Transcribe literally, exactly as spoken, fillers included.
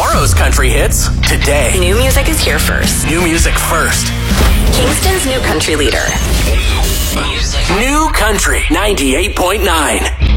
tomorrow's country hits today. New music is here first. New music first. Kingston's new country leader. New Country ninety-eight point nine.